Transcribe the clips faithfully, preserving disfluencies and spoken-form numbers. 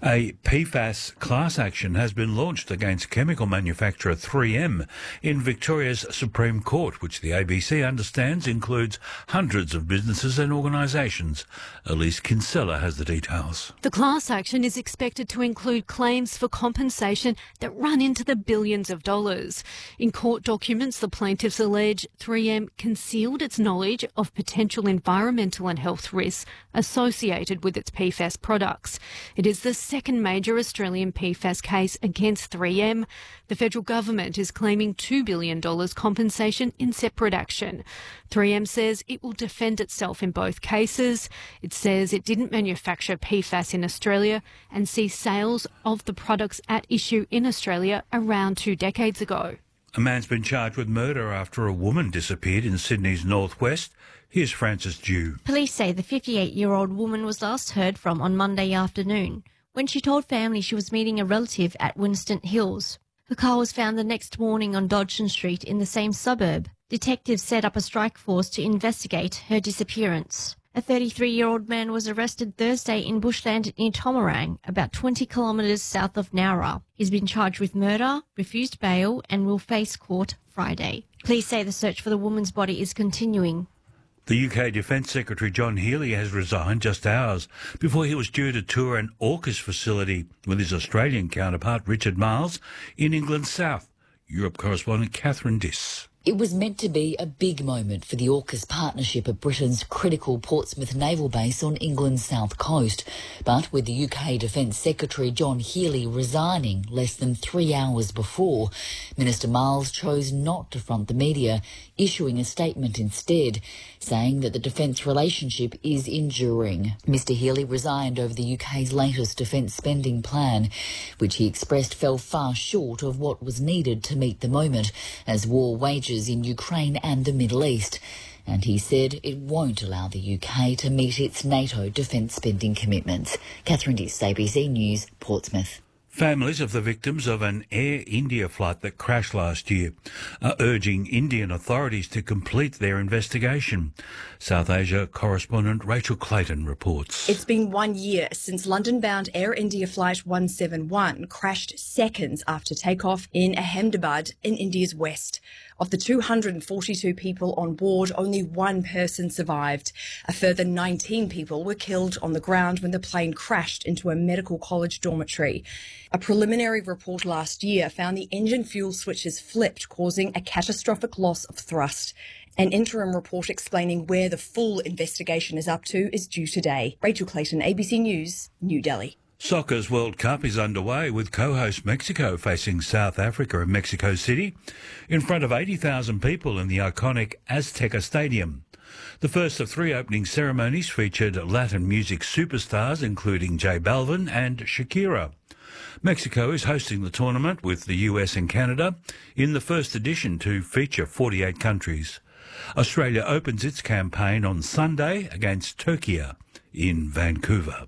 A P FAS class action has been launched against chemical manufacturer three M in Victoria's Supreme Court, which the A B C understands includes hundreds of businesses and organisations. Elise Kinsella has the details. The class action is expected to include claims for compensation that run into the billions of dollars. In court documents, the plaintiffs allege three M concealed its knowledge of potential environmental and health risks associated with its P FAS products. It is the second major Australian P FAS case against three M. The federal government is claiming two billion dollars compensation in separate action. three M says it will defend itself in both cases. It says it didn't manufacture P FAS in Australia and sees sales of the products at issue in Australia around two decades ago. A man's been charged with murder after a woman disappeared in Sydney's northwest. Here's Francis Dew. Police say the fifty-eight-year-old woman was last heard from on Monday afternoon when she told family she was meeting a relative at Winston Hills. Her car was found the next morning on Dodgson Street in the same suburb. Detectives set up a strike force to investigate her disappearance. A thirty-three-year-old man was arrested Thursday in bushland near Tomarang, about twenty kilometres south of Nowra. He's been charged with murder, refused bail and will face court Friday. Police say the search for the woman's body is continuing. The U K Defence Secretary John Healey has resigned just hours before he was due to tour an AUKUS facility with his Australian counterpart Richard Marles in England's south. Europe correspondent Catherine Diss. It was meant to be a big moment for the AUKUS partnership at Britain's critical Portsmouth naval base on England's south coast. But with the U K Defence Secretary John Healey resigning less than three hours before, Minister Marles chose not to front the media, issuing a statement instead, saying that the defence relationship is enduring. Mr Healey resigned over the U K's latest defence spending plan, which he expressed fell far short of what was needed to meet the moment as war wages in Ukraine and the Middle East. And he said it won't allow the U K to meet its NATO defence spending commitments. Catherine Diss, A B C News, Portsmouth. Families of the victims of an Air India flight that crashed last year are urging Indian authorities to complete their investigation. South Asia correspondent Rachel Clayton reports. It's been one year since London-bound Air India Flight one seventy-one crashed seconds after takeoff in Ahmedabad in India's west. Of the two hundred forty-two people on board, only one person survived. A further nineteen people were killed on the ground when the plane crashed into a medical college dormitory. A preliminary report last year found the engine fuel switches flipped, causing a catastrophic loss of thrust. An interim report explaining where the full investigation is up to is due today. Rachel Clayton, A B C News, New Delhi. Soccer's World Cup is underway with co-host Mexico facing South Africa in Mexico City in front of eighty thousand people in the iconic Azteca Stadium. The first of three opening ceremonies featured Latin music superstars including J Balvin and Shakira. Mexico is hosting the tournament with the U S and Canada in the first edition to feature forty-eight countries. Australia opens its campaign on Sunday against Turkey in Vancouver.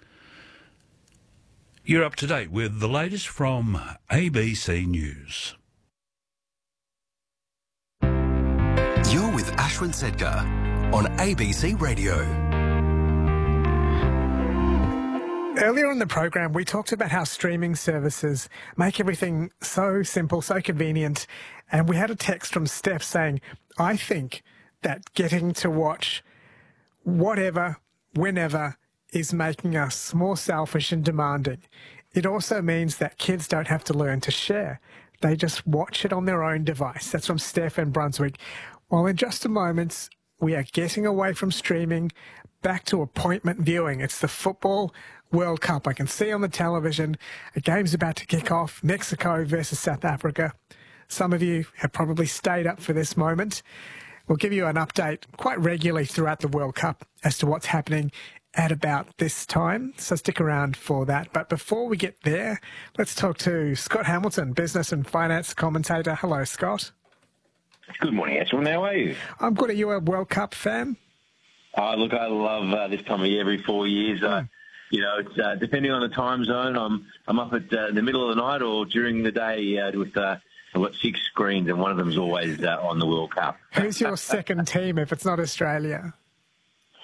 You're up to date with the latest from A B C News. You're with Ashwin Sedkar on A B C Radio. Earlier in the program, we talked about how streaming services make everything so simple, so convenient. And we had a text from Steph saying, I think that getting to watch whatever, whenever, is making us more selfish and demanding. It also means that kids don't have to learn to share. They just watch it on their own device. That's from Steph in Brunswick. Well, in just a moment, we are getting away from streaming back to appointment viewing. It's the Football World Cup. I can see on the television a game's about to kick off, Mexico versus South Africa. Some of you have probably stayed up for this moment. We'll give you an update quite regularly throughout the World Cup as to what's happening at about this time, so stick around for that. But before we get there, let's talk to Scott Hamilton, business and finance commentator. Hello, Scott. Good morning, Ashwin. How are you? I'm good. Are you a World Cup fan? Oh, look, I love uh, this time of year every four years. Mm. Uh, you know, it's uh, depending on the time zone, I'm I'm up at uh, the middle of the night or during the day uh, with uh, I've got six screens, and one of them is always uh, on the World Cup. Who's your second team if it's not Australia?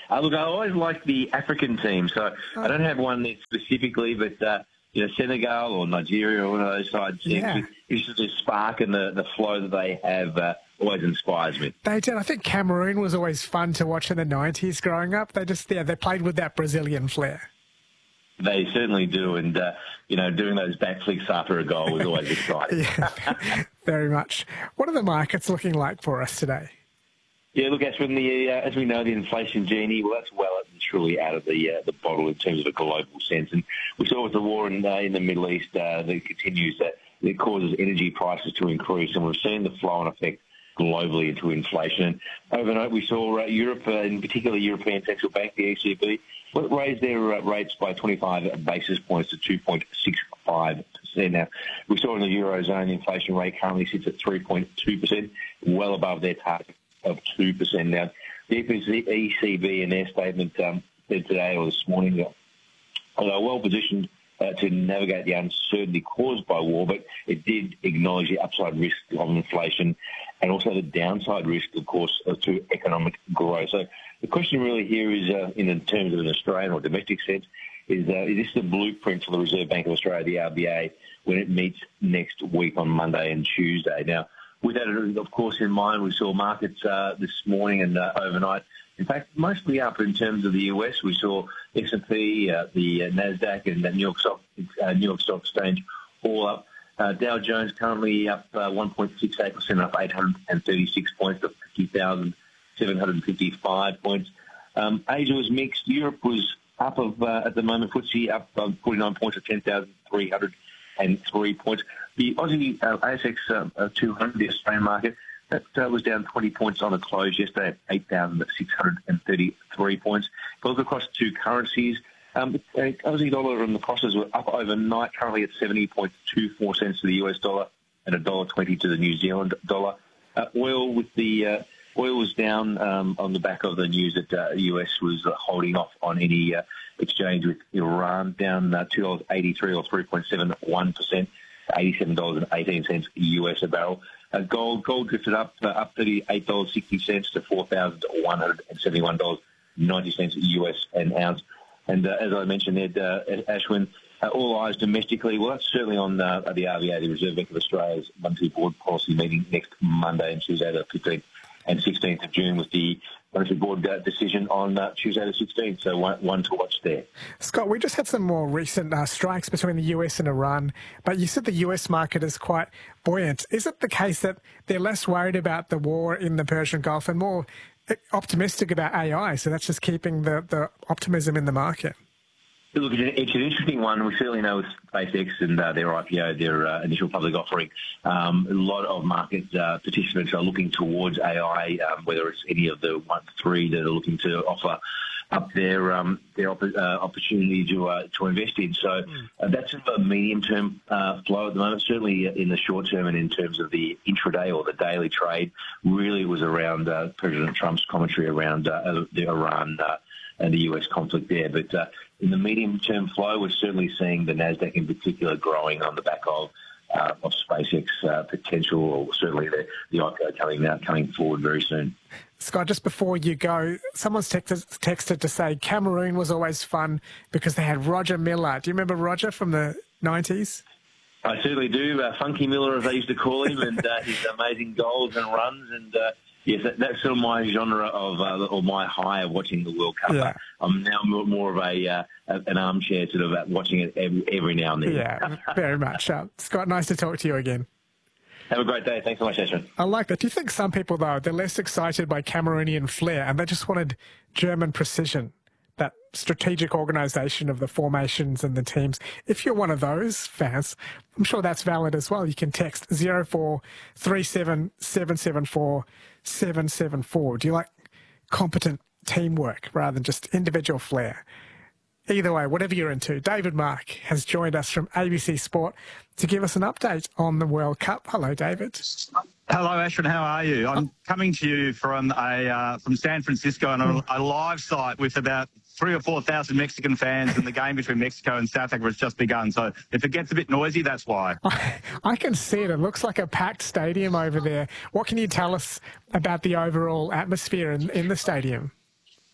Uh, look, I always like the African team, so I don't have one there specifically, but uh, you know, Senegal or Nigeria or one of those sides, Yeah. it's just the spark and the, the flow that they have uh, always inspires me. They did. I think Cameroon was always fun to watch in the nineties growing up. They just, yeah, they played with that Brazilian flair. They certainly do, and uh, you know, doing those backflips after a goal was always exciting. Yeah, very much. What are the markets looking like for us today? Yeah, look, as, when the, uh, as we know, the inflation genie, well, that's well and truly out of the uh, the bottle in terms of a global sense. And we saw with the war in, uh, in the Middle East uh, that continues, that it causes energy prices to increase. And we've seen the flow-on effect globally into inflation. And overnight, we saw uh, Europe, uh, in particular European Central Bank, the E C B, raise their uh, rates by twenty-five basis points to two point six five percent. Now, we saw in the Eurozone, the inflation rate currently sits at three point two percent, well above their target of two percent. Now, the E C B in their statement um, said today or this morning that they are well positioned uh, to navigate the uncertainty caused by war, but it did acknowledge the upside risk of inflation and also the downside risk, of course, uh, to economic growth. So the question really here is, uh, in terms of an Australian or domestic sense, is, uh, is this the blueprint for the Reserve Bank of Australia, the R B A, when it meets next week on Monday and Tuesday? Now, with that, of course, in mind, we saw markets uh, this morning and uh, overnight, in fact, mostly up in terms of the U S. We saw S and P, uh, the uh, NASDAQ and the New York Stock, uh, New York Stock Exchange all up. Uh, Dow Jones currently up uh, one point six eight percent, up eight hundred thirty-six points to fifty thousand seven hundred fifty-five points. Um, Asia was mixed. Europe was up of uh, at the moment. F T S E up um, forty-nine points to ten thousand three hundred three points. The Aussie uh, A S X uh, two hundred, the Australian market, that uh, was down twenty points on the close yesterday at eight thousand six hundred thirty-three points. If you look across two currencies, um, the Aussie dollar and the crosses were up overnight, currently at seventy point two four cents to the U S dollar and one dollar twenty to the New Zealand dollar. Uh, oil with the uh, oil was down um, on the back of the news that uh, the U S was uh, holding off on any uh, exchange with Iran, down uh, two dollars eighty-three or three point seven one percent, eighty-seven dollars eighteen U S a barrel. Uh, gold gold drifted up uh, up thirty-eight dollars sixty to four thousand one hundred seventy-one dollars ninety U S an ounce. And uh, as I mentioned, Ed, uh, Ashwin, uh, all eyes domestically. Well, that's certainly on uh, the R B A, the Reserve Bank of Australia's monthly board policy meeting next Monday and Tuesday, the fifteenth and sixteenth of June, with the monetary board uh, decision on uh, Tuesday the sixteenth. So one, one to watch there. Scott, we just had some more recent uh, strikes between the U S and Iran, but you said the U S market is quite buoyant. Is it the case that they're less worried about the war in the Persian Gulf and more optimistic about A I? So that's just keeping the, the optimism in the market. Look, it's an interesting one. We certainly know with SpaceX and uh, their I P O, their uh, initial public offering, um, a lot of market uh, participants are looking towards A I, um, whether it's any of the one to three that are looking to offer up their um, their op- uh, opportunity to uh, to invest in. So uh, that's a medium-term uh, flow at the moment. Certainly in the short term and in terms of the intraday or the daily trade, really was around uh, President Trump's commentary around uh, the Iran uh, and the U S conflict there. But uh, in the medium-term flow, we're certainly seeing the NASDAQ in particular growing on the back of uh, of SpaceX uh, potential, or certainly the, the I P O coming out, coming forward very soon. Scott, just before you go, someone's texted, texted to say Cameroon was always fun because they had Roger Miller. Do you remember Roger from the nineties? I certainly do. Uh, Funky Miller, as they used to call him, and uh, his amazing goals and runs. And uh, yes, that, that's sort of my genre of, uh, or my high of watching the World Cup. Yeah. I'm now more of a uh, an armchair sort of uh, watching it every, every now and then. Yeah, very much. Uh, Scott, nice to talk to you again. Have a great day. Thanks so much, Ashwin. I like that. Do you think some people, though, they're less excited by Cameroonian flair and they just wanted German precision, that strategic organisation of the formations and the teams? If you're one of those fans, I'm sure that's valid as well. You can text zero four three seven seven seven four seven seven four. Do you like competent teamwork rather than just individual flair? Either way, whatever you're into, David Mark has joined us from A B C Sport to give us an update on the World Cup. Hello, David. Hello, Ashwin. How are you? I'm coming to you from a uh, from San Francisco on a, a live site with about three or four thousand Mexican fans, and the game between Mexico and South Africa has just begun. So if it gets a bit noisy, that's why. I, I can see it. It looks like a packed stadium over there. What can you tell us about the overall atmosphere in, in the stadium?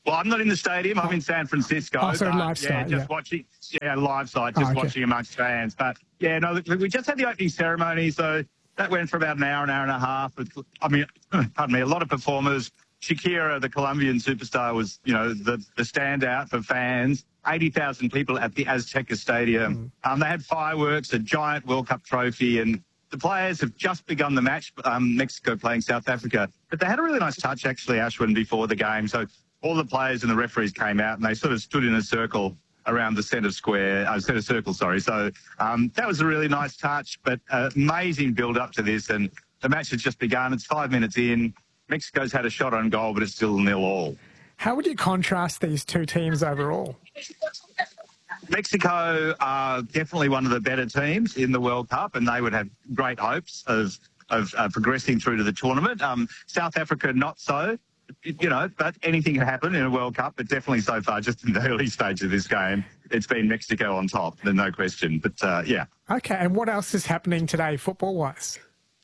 Well, I'm not in the stadium. I'm in San Francisco. Oh, so but, live yeah, site, just yeah. watching. Yeah, live site, just Oh, okay. watching amongst fans. But yeah, no, we just had the opening ceremony, so that went for about an hour, an hour and a half. With, I mean, pardon me, a lot of performers. Shakira, the Colombian superstar, was, you know, the, the standout for fans. eighty thousand people at the Azteca Stadium. Mm. Um, they had fireworks, a giant World Cup trophy, and the players have just begun the match, um, Mexico playing South Africa. But they had a really nice touch, actually, Ashwin, before the game. So all the players and the referees came out, and they sort of stood in a circle around the centre square, uh, centre circle, sorry. So um, that was a really nice touch, but uh, amazing build-up to this, and the match has just begun. It's five minutes in. Mexico's had a shot on goal, but it's still nil all. How would you contrast these two teams overall? Mexico are definitely one of the better teams in the World Cup, and they would have great hopes of of uh, progressing through to the tournament. Um, South Africa, not so, you know, but anything can happen in a World Cup. But definitely so far, just in the early stage of this game, it's been Mexico on top, there's no question. But, uh, yeah. Okay, and what else is happening today football-wise?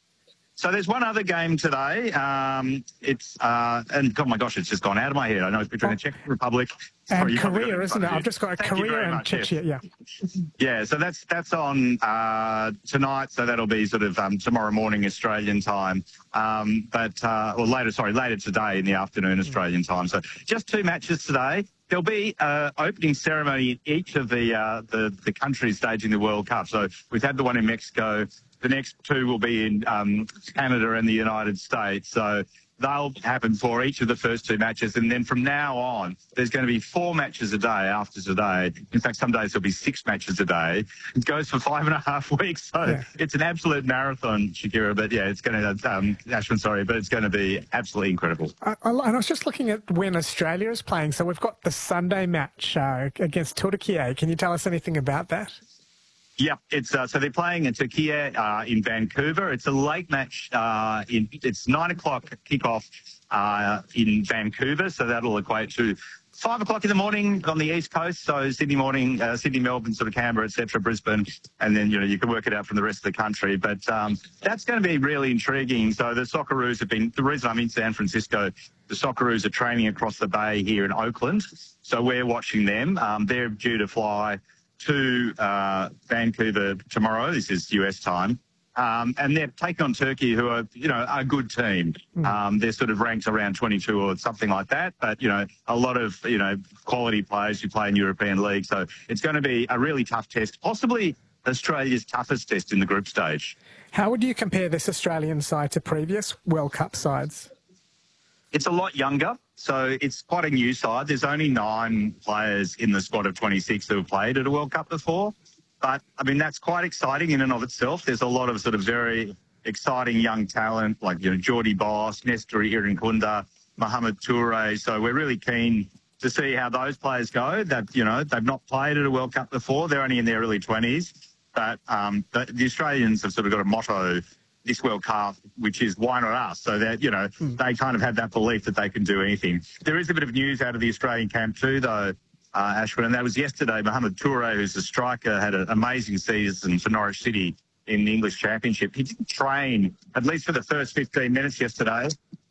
So there's one other game today. Um, it's uh, and oh my gosh, it's just gone out of my head. I know it's between oh. the Czech Republic and Korea, isn't it? I've just got a Thank Korea and much, Czechia. Yes. Yeah. Yeah. So that's that's on uh, tonight. So that'll be sort of um, tomorrow morning Australian time. Um, but uh, or later, sorry, later today in the afternoon Australian time. So just two matches today. There'll be an opening ceremony in each of the, uh, the the countries staging the World Cup. So we've had the one in Mexico. The next two will be in um, Canada and the United States. So they'll happen for each of the first two matches. And then from now on, there's going to be four matches a day after today. In fact, some days there'll be six matches a day. It goes for five and a half weeks. So yeah. It's an absolute marathon, Shakira. But yeah, it's going to, um, Ashwin, sorry, but it's going to be absolutely incredible. I, I, and I was just looking at when Australia is playing. So we've got the Sunday match uh, against Turkey. Can you tell us anything about that? Yeah, it's uh, so they're playing in Turkey uh, in Vancouver. It's a late match. Uh, in it's nine o'clock kickoff uh, in Vancouver, so that'll equate to five o'clock in the morning on the east coast. So Sydney morning, uh, Sydney, Melbourne, sort of Canberra, et cetera, Brisbane, and then you know you can work it out from the rest of the country. But um, that's going to be really intriguing. So the Socceroos have been. The reason I'm in San Francisco, the Socceroos are training across the bay here in Oakland. So we're watching them. Um, they're due to fly to uh, Vancouver tomorrow. This is U S time. Um, and they're taking on Turkey, who are, you know, a good team. Mm. Um, they're sort of ranked around twenty-two or something like that. But, you know, a lot of, you know, quality players who play in European League. So it's going to be a really tough test, possibly Australia's toughest test in the group stage. How would you compare this Australian side to previous World Cup sides? It's a lot younger, so it's quite a new side. There's only nine players in the squad of twenty-six who have played at a World Cup before. But, I mean, that's quite exciting in and of itself. There's a lot of sort of very exciting young talent like, you know, Jordi Boss, Nestor Irinkunda, Mohamed Toure. So we're really keen to see how those players go. That, you know, they've not played at a World Cup before. They're only in their early twenties. But um, the, the Australians have sort of got a motto this World Cup, which is why not us? So that, you know, mm. they kind of have that belief that they can do anything. There is a bit of news out of the Australian camp too, though, uh, Ashwin, and that was yesterday. Mohamed Toure, who's a striker, had an amazing season for Norwich City in the English Championship. He didn't train, at least for the first fifteen minutes yesterday.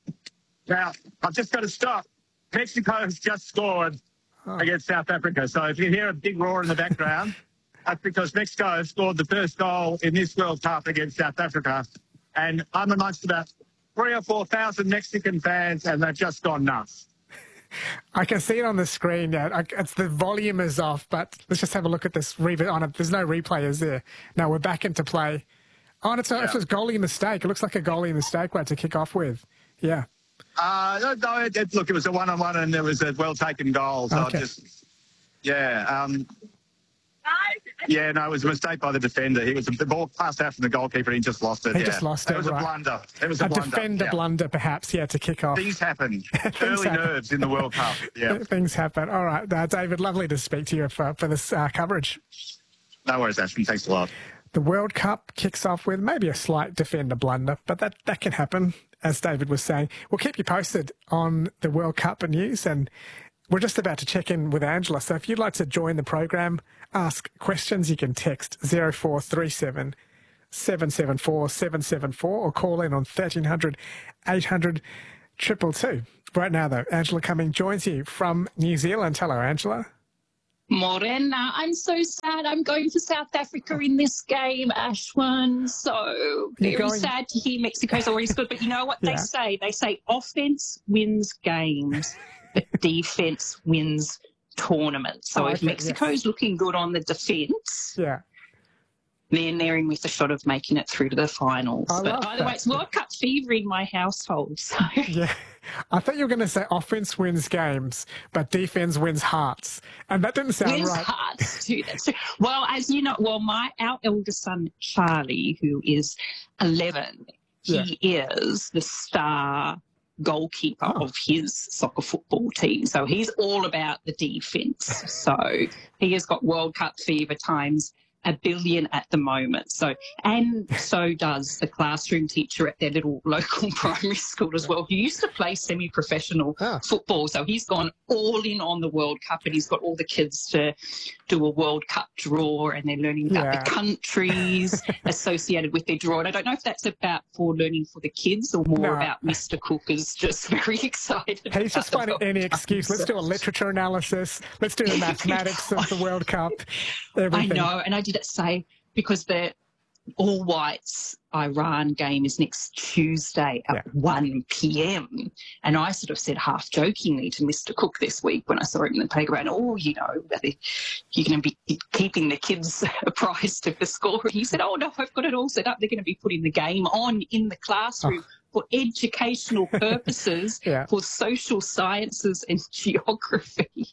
Now, I've just got to stop. Mexico has just scored oh. against South Africa. So if you hear a big roar in the background, that's because Mexico has scored the first goal in this World Cup against South Africa. And I'm amongst about three or four thousand Mexican fans, and they've just gone nuts. I can see it on the screen. Yeah, it's the volume is off, but let's just have a look at this. On it, there's no replay, is there? No, we're back into play. Oh, and it's a, yeah. it's a goalie mistake. It looks like a goalie mistake we had to kick off with. Yeah. Uh, no, it, it, look, it was a one-on-one, and it was a well-taken goal. So okay. I just, yeah. Um, Yeah, no, it was a mistake by the defender. He was the ball passed out from the goalkeeper and he just lost it. He yeah. just lost it. It was right. a blunder. It was a, a blunder. defender yeah. blunder, perhaps, yeah, to kick off. Things happen. Things Early happen. nerves in the World Cup. Yeah. Things happen. All right, uh, David, lovely to speak to you for, for this uh, coverage. No worries, Ashton. Thanks a lot. The World Cup kicks off with maybe a slight defender blunder, but that, that can happen, as David was saying. We'll keep you posted on the World Cup news, and we're just about to check in with Angela. So if you'd like to join the program, ask questions, you can text zero four three seven, seven seven four, seven seven four or call in on thirteen hundred, eight hundred. Triple two. Right now, though, Angela Cumming joins you from New Zealand. Hello, Angela. Morena, I'm so sad. I'm going for South Africa in this game, Ashwin. So very going... sad to hear Mexico's already scored. But you know what yeah. they say? They say offense wins games, but defense wins tournaments. So oh, if okay, Mexico's yes. looking good on the defense, yeah. they're nearing with a shot of making it through to the finals. I but either that. way, it's World Cup fever in my household. So. Yeah. I thought you were going to say offense wins games, but defense wins hearts. And that didn't sound wins right. hearts too. That's true. Well, as you know, well, my our eldest son, Charlie, who is eleven, he yeah. is the star goalkeeper oh. of his soccer football team. So he's all about the defence. So he has got World Cup fever times a billion at the moment. So, and so does the classroom teacher at their little local primary school as well, who used to play semi-professional oh. football. So he's gone all in on the World Cup, and he's got all the kids to do a World Cup draw, and they're learning about yeah. the countries associated with their draw. And I don't know if that's about for learning for the kids or more no. about Mister Cook is just very excited. He's just finding any excuse. Let's do a literature analysis. Let's do the mathematics of the World Cup. Everything. I know, and I did say, because the All Whites Iran game is next Tuesday at yeah. one p m, and I sort of said half jokingly to Mister Cook this week when I saw him in the playground, oh, you know, you're going to be keeping the kids apprised of the score. And he said, oh, no, I've got it all set up. They're going to be putting the game on in the classroom. Oh. For educational purposes, yeah. for social sciences and geography.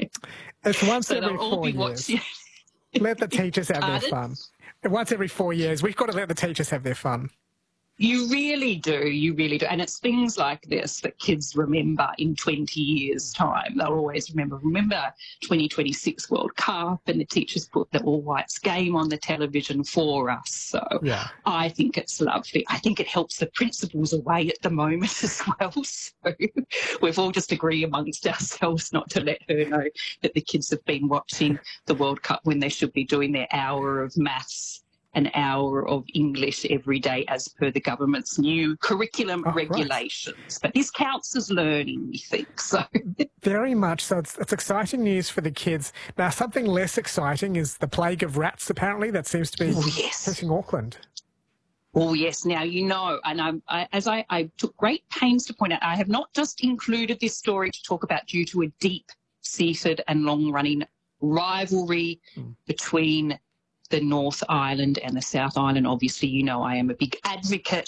It's once so every four years. Watching. Let the teachers have Pardon? their fun. Once every four years, we've got to let the teachers have their fun. You really do. You really do. And it's things like this that kids remember in twenty years' time. They'll always remember. Remember twenty twenty-six World Cup, and the teachers put the All Whites game on the television for us. So yeah. I think it's lovely. I think it helps the principals away at the moment as well. So we've all just agreed amongst ourselves not to let her know that the kids have been watching the World Cup when they should be doing their hour of maths, an hour of English every day as per the government's new curriculum oh, regulations. Right. But this counts as learning, we think. So very much so. It's, it's exciting news for the kids. Now, something less exciting is the plague of rats, apparently, that seems to be oh, yes. hitting Auckland. Oh, yes. Now, you know, and I, I, as I, I took great pains to point out, I have not just included this story to talk about due to a deep-seated and long-running rivalry mm. between the North Island and the South Island. Obviously, you know, I am a big advocate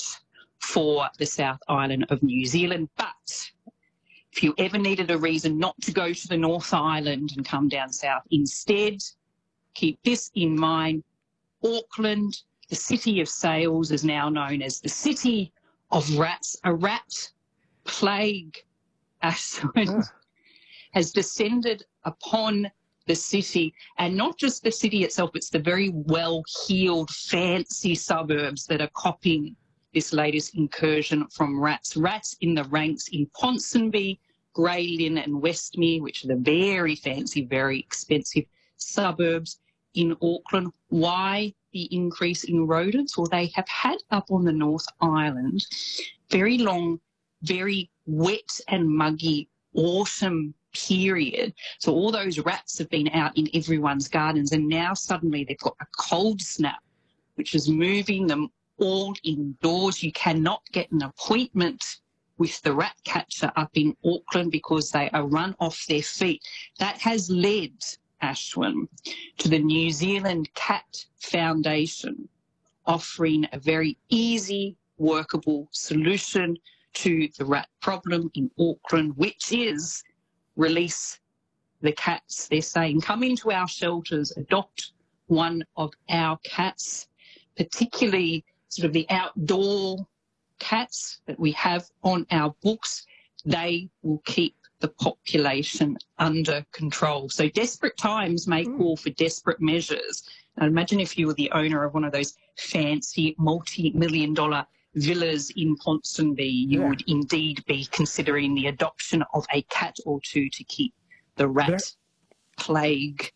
for the South Island of New Zealand. But if you ever needed a reason not to go to the North Island and come down south, instead, keep this in mind. Auckland, the city of sails, is now known as the city of rats. A rat plague, Ashwin, yeah. has descended upon the city, and not just the city itself, it's the very well-heeled, fancy suburbs that are copying this latest incursion from rats. Rats in the ranks in Ponsonby, Grey Lynn and Westmere, which are the very fancy, very expensive suburbs in Auckland. Why the increase in rodents? Well, they have had up on the North Island very long, very wet and muggy autumn period. So all those rats have been out in everyone's gardens, and now suddenly they've got a cold snap, which is moving them all indoors. You cannot get an appointment with the rat catcher up in Auckland because they are run off their feet. That has led, Ashwin, to the New Zealand Cat Foundation offering a very easy, workable solution to the rat problem in Auckland, which is release the cats. They're saying, come into our shelters, adopt one of our cats, particularly sort of the outdoor cats that we have on our books. They will keep the population under control. So desperate times may call for desperate measures. Now, imagine if you were the owner of one of those fancy multi-million dollar villas in Ponsonby, you yeah. would indeed be considering the adoption of a cat or two to keep the rat yeah. plague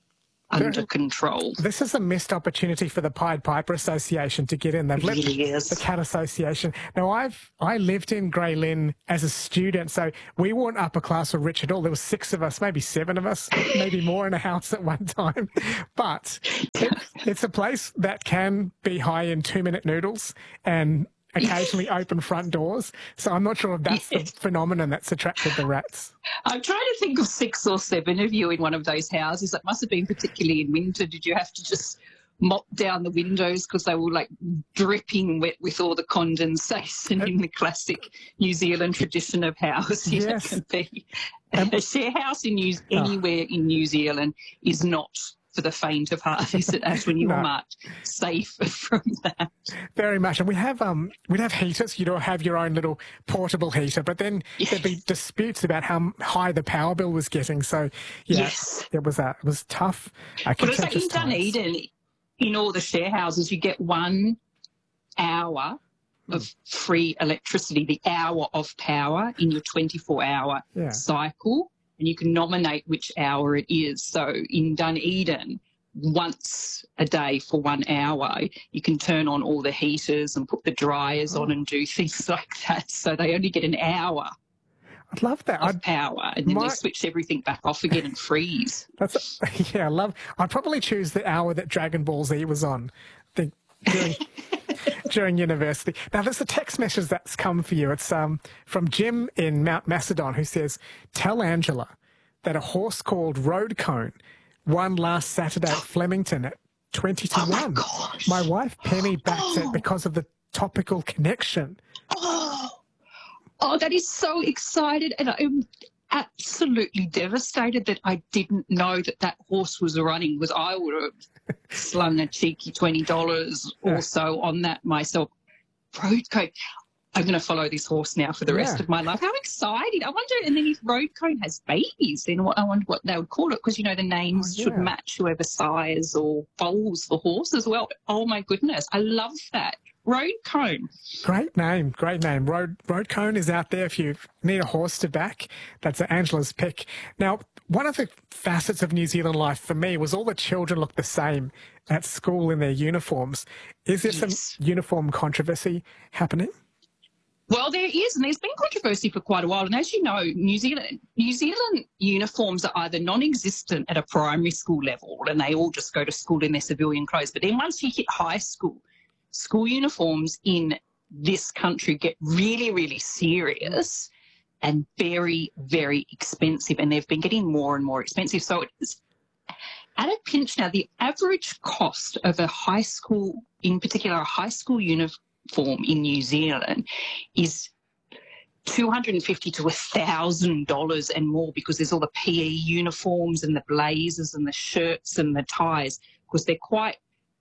under control. This is a missed opportunity for the Pied Piper Association to get in. They've let Yes. the Cat Association. Now, I've I lived in Grey Lynn as a student, so we weren't upper class or rich at all. There were six of us, maybe seven of us, maybe more in a house at one time. But it, it's a place that can be high in two-minute noodles and occasionally open front doors. So I'm not sure if that's Yes. the phenomenon that's attracted the rats. I'm trying to think of six or seven of you in one of those houses. It must have been particularly in winter. Did you have to just mop down the windows because they were like dripping wet with all the condensation in the classic New Zealand tradition of house? You know, Yes. can be. Um, A share house in New, Oh. anywhere in New Zealand is not for the faint of heart, is it, Ash, when you No. are marked safe from that? Very much. And we have um we'd have heaters. You'd all have your own little portable heater, but then there'd be disputes about how high the power bill was getting. So yeah, Yes. it was uh, it was tough. Uh, But it's like contentious in times. Dunedin, in all the share houses, you get one hour of free electricity, the hour of power in your twenty-four hour Yeah. cycle, and you can nominate which hour it is. So in Dunedin, once a day for one hour, you can turn on all the heaters and put the dryers on and do things like that. So they only get an hour I'd love that. of I'd, power, and then my- they switch everything back off again and freeze. that's yeah, I love. I'd probably choose the hour that Dragon Ball Z was on. The, during, during university. Now, there's a text message that's come for you. It's um from Jim in Mount Macedon, who says, "Tell Angela that a horse called Road Cone won last Saturday at Flemington at twenty to Oh my one. gosh. My wife Penny backed it because of the topical connection." Oh, oh, that is so excited, and I'm absolutely devastated that I didn't know that that horse was running. Was I would have slung a cheeky twenty dollars or so on that myself. Road Cone. I'm going to follow this horse now for the rest Yeah. of my life. How exciting! I wonder, and then if Road Cone has babies, then what I wonder what they would call it, because you know the names Oh, should yeah. match whoever sires or foals the horse as well. Oh my goodness, I love that. Road Cone. Great name, great name. Road Road Cone is out there if you need a horse to back. That's Angela's pick. Now, one of the facets of New Zealand life for me was all the children look the same at school in their uniforms. Is there Yes. some uniform controversy happening? Well, there is, and there's been controversy for quite a while. And as you know, New Zealand New Zealand uniforms are either non-existent at a primary school level, and they all just go to school in their civilian clothes. But then once you hit high school, school uniforms in this country get really, really serious and very, very expensive. And they've been getting more and more expensive. So it's at a pinch now. The average cost of a high school, in particular, a high school uniform form in New Zealand is two hundred fifty to one thousand dollars and more, because there's all the P E uniforms and the blazers and the shirts and the ties, because they're quite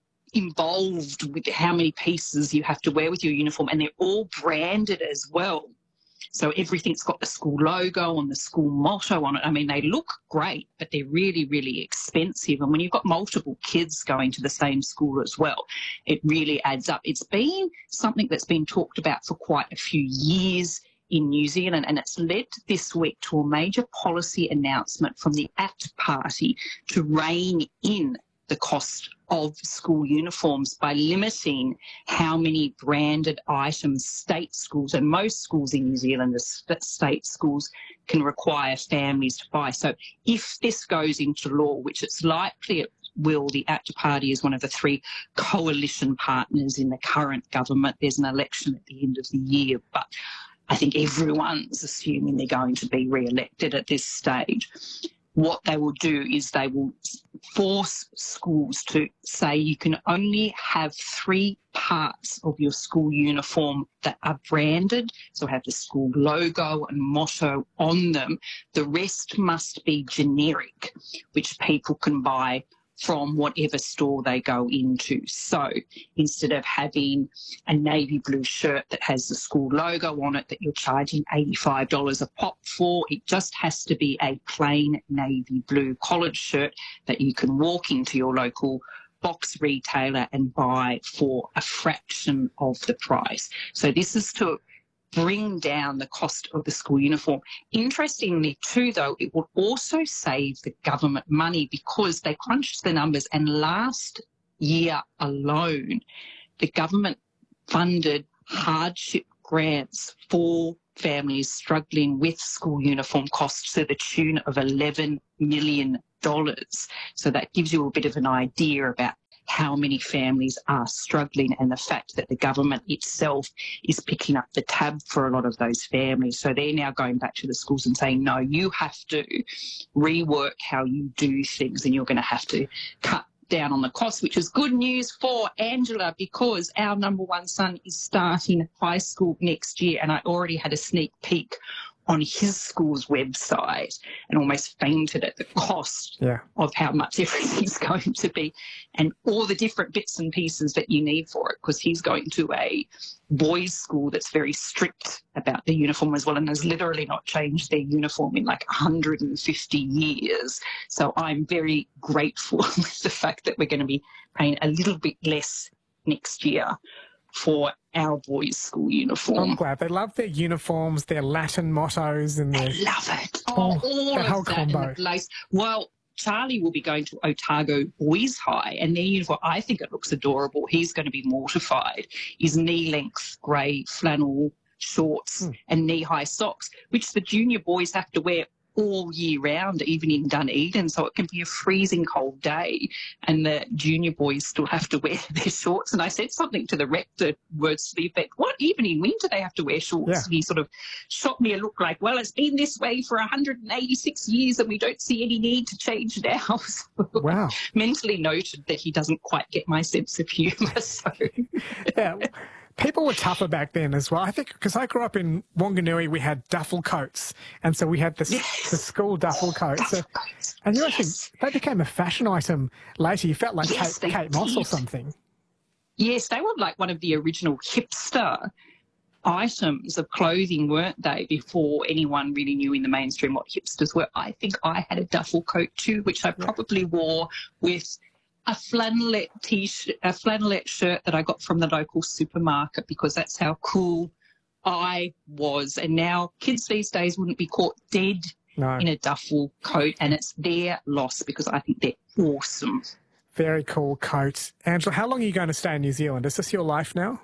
involved with how many pieces you have to wear with your uniform, and they're all branded as well. So everything's got the school logo and the school motto on it. I mean, they look great, but they're really, really expensive. And when you've got multiple kids going to the same school as well, it really adds up. It's been something that's been talked about for quite a few years in New Zealand, and it's led this week to a major policy announcement from the ACT Party to rein in the cost of school uniforms by limiting how many branded items state schools, and most schools in New Zealand, the st- state schools, can require families to buy. So if this goes into law, which it's likely it will, the ACT Party is one of the three coalition partners in the current government. There's an election at the end of the year, but I think everyone's assuming they're going to be re-elected at this stage. What they will do is they will force schools to say you can only have three parts of your school uniform that are branded, so have the school logo and motto on them. The rest must be generic, which people can buy from whatever store they go into. So instead of having a navy blue shirt that has the school logo on it that you're charging eighty-five dollars a pop for, it just has to be a plain navy blue collared shirt that you can walk into your local box retailer and buy for a fraction of the price. So this is to bring down the cost of the school uniform. Interestingly too, though, it will also save the government money because they crunched the numbers, and last year alone, the government funded hardship grants for families struggling with school uniform costs to the tune of eleven million dollars. So that gives you a bit of an idea about how many families are struggling, and the fact that the government itself is picking up the tab for a lot of those families. So they're now going back to the schools and saying, no, you have to rework how you do things, and you're going to have to cut down on the cost, which is good news for Angela because our number one son is starting high school next year, and I already had a sneak peek on his school's website and almost fainted at the cost yeah. of how much everything's going to be and all the different bits and pieces that you need for it, because he's going to a boys' school that's very strict about the uniform as well, and has literally not changed their uniform in like one hundred fifty years. So I'm very grateful with the fact that we're going to be paying a little bit less next year for our boys' school uniform. I'm glad. They love their uniforms, their Latin mottos, and their... They love it. Oh, all the of whole that combo. and the lace. Well, Charlie will be going to Otago Boys High, and their uniform, I think it looks adorable. He's going to be mortified. His knee-length grey flannel shorts mm. and knee-high socks, which the junior boys have to wear all year round, even in Dunedin, so it can be a freezing cold day and the junior boys still have to wear their shorts. And I said something to the rector, words to the effect, what, even in winter they have to wear shorts? Yeah. And he sort of shot me a look like, well, it's been this way for one hundred eighty-six years and we don't see any need to change now. So wow. Mentally noted that he doesn't quite get my sense of humour. So yeah. People were tougher back then as well. I think because I grew up in Wanganui, we had duffel coats, and so we had the, yes. the school duffel coats. Duffel So, coats. and you yes. actually, they became a fashion item later. You felt like yes, Kate, Kate Moss did. or something. Yes, they were like one of the original hipster items of clothing, weren't they, before anyone really knew in the mainstream what hipsters were. I think I had a duffel coat too, which I probably wore with a flannelette t-shirt, a flannelette shirt that I got from the local supermarket, because that's how cool I was. And now kids these days wouldn't be caught dead no. in a duffel coat, and it's their loss because I think they're awesome. Very cool coat. Angela, how long are you going to stay in New Zealand? Is this your life now?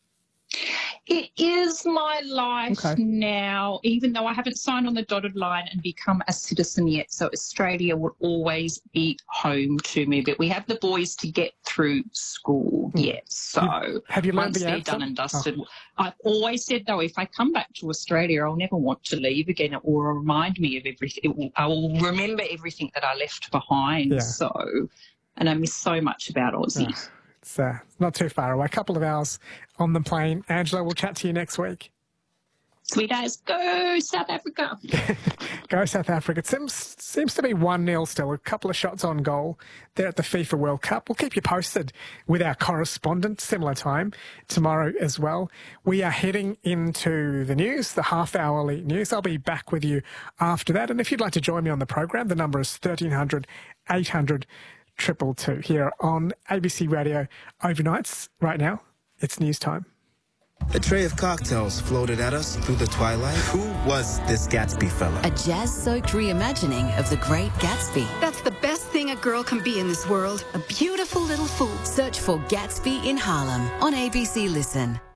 It is my life okay. now, even though I haven't signed on the dotted line and become a citizen yet. So Australia will always be home to me. But we have the boys to get through school mm. yet. So you, have you learned once the they're answer? done and dusted, oh. I've always said, though, if I come back to Australia, I'll never want to leave again. It will remind me of everything. It will, I will remember everything that I left behind. Yeah. So, and I miss so much about Aussie. Yeah. It's uh, not too far away. A couple of hours on the plane. Angela, we'll chat to you next week. Sweet as, go South Africa. Go South Africa. It seems, seems to be one nil still. A couple of shots on goal there at the FIFA World Cup. We'll keep you posted with our correspondent, similar time tomorrow as well. We are heading into the news, the half-hourly news. I'll be back with you after that. And if you'd like to join me on the program, the number is thirteen hundred, eight hundred, triple two here on A B C Radio Overnights. Right now, it's news time. A tray of cocktails floated at us through the twilight. Who was this Gatsby fella? A jazz-soaked reimagining of The Great Gatsby. That's the best thing a girl can be in this world. A beautiful little fool. Search for Gatsby in Harlem on A B C Listen.